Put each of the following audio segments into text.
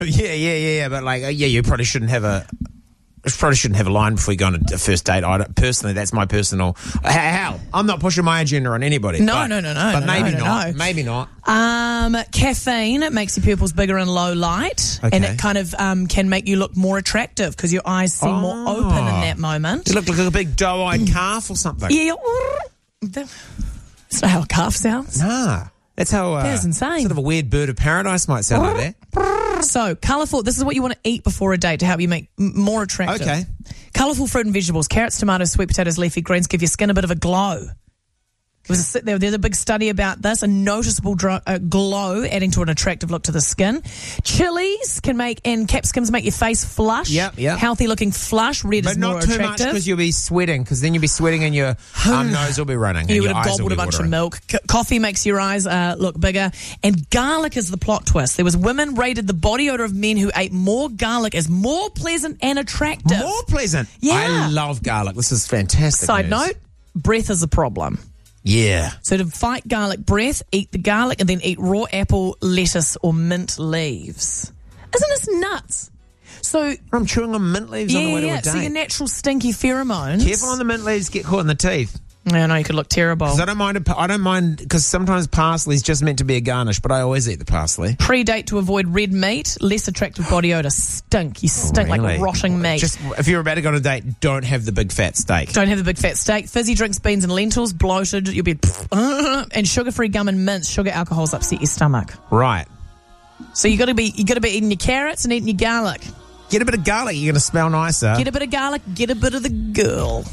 Yeah. But you probably shouldn't have a line before you go on a first date. Personally, that's my personal. How? I'm not pushing my agenda on anybody. No. But maybe not. Maybe not. Caffeine, it makes your pupils bigger in low light, and it kind of can make you look more attractive because your eyes seem more open in that moment. You look like a big doe-eyed calf or something. Yeah. That's not how a calf sounds. Nah. That's how... That's insane. Sort of a weird bird of paradise might sound like that. So, colourful, this is what you want to eat before a date to help you make more attractive. Okay. Colourful fruit and vegetables, carrots, tomatoes, sweet potatoes, leafy greens give your skin a bit of a glow. There's a big study about this, a noticeable glow adding to an attractive look to the skin. Chilies and capsicums make your face flush. Yep. Healthy looking flush, red is more attractive. But not too much because you'll be sweating, because then you'll be sweating and your nose will be running. You would have gobbled a bunch of milk. Coffee makes your eyes look bigger. And garlic is the plot twist. There was women rated the body odor of men who ate more garlic as more pleasant and attractive. More pleasant? Yeah. I love garlic. This is fantastic. Side note, breath is a problem. Yeah. So to fight garlic breath, eat the garlic and then eat raw apple, lettuce or mint leaves. Isn't this nuts? So I'm chewing on mint leaves on the way to a date. So your natural stinky pheromones. Careful on the mint leaves, get caught in the teeth. Yeah, no, you could look terrible. Because I don't mind because sometimes parsley's just meant to be a garnish, but I always eat the parsley. Pre-date to avoid red meat, less attractive body odor. Stink. You stink like rotting meat. Just if you're about to go on a date, don't have the big fat steak. Don't have the big fat steak. Fizzy drinks, beans and lentils, bloated. You'll be and sugar-free gum and mints. Sugar alcohols upset your stomach. Right. So you got to be eating your carrots and eating your garlic. Get a bit of garlic, you're going to smell nicer. Get a bit of garlic, get a bit of the girl.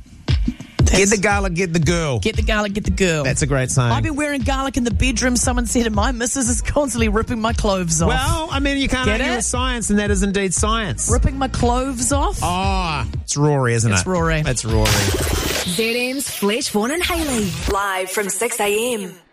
Get the garlic, get the girl. Get the garlic, get the girl. That's a great saying. I've been wearing garlic in the bedroom. Someone said, and my missus is constantly ripping my clothes off. Well, I mean, you can't argue with science, and that is indeed science. Ripping my clothes off? Oh, it's Rory, isn't it? It's Rory. It's Rory. ZM's Fletch, Vaughan and Hayley. Live from 6 a.m.